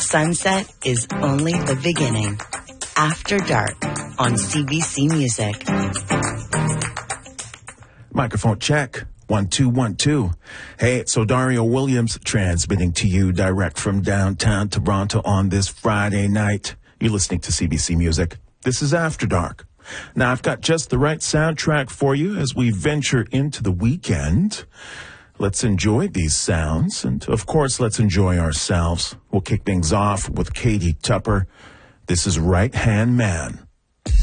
sunset is only the beginning. After Dark on CBC Music. Microphone check. 1, 2, 1, 2. Hey, it's Dario Williams transmitting to you direct from downtown Toronto on this Friday night. You're listening to CBC Music. This is After Dark. Now, I've got just the right soundtrack for you as we venture into the weekend. Let's enjoy these sounds, and of course, let's enjoy ourselves. We'll kick things off with Katie Tupper. This is Right Hand Man.